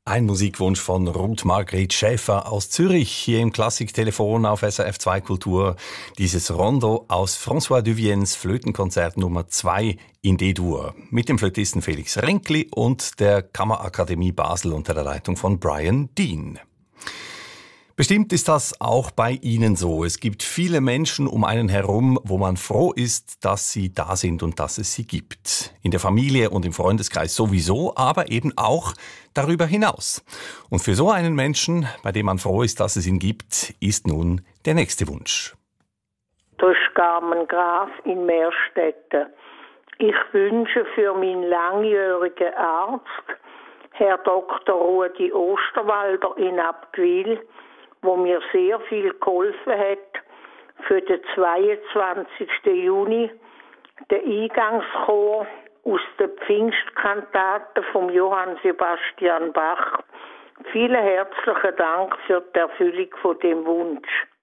Ein Musikwunsch von Ruth Margret Schäfer aus Zürich, hier im Klassiktelefon auf SRF 2 Kultur. Dieses Rondo aus François Duviens Flötenkonzert Nummer 2 in D-Dur mit dem Flötisten Felix Renkli und der Kammerakademie Basel unter der Leitung von Brian Dean. Bestimmt ist das auch bei Ihnen so. Es gibt viele Menschen um einen herum, wo man froh ist, dass sie da sind und dass es sie gibt. In der Familie und im Freundeskreis sowieso, aber eben auch darüber hinaus. Und für so einen Menschen, bei dem man froh ist, dass es ihn gibt, ist nun der nächste Wunsch. Das ist Carmen Graf in Meerstetten. Ich wünsche für meinen langjährigen Arzt, Herr Dr. Rudi Osterwalder in Abtwil, wo mir sehr viel geholfen hat, für den 22. Juni den Eingangschor aus den Pfingstkantaten von Johann Sebastian Bach. Vielen herzlichen Dank für die Erfüllung von dem Wunsch.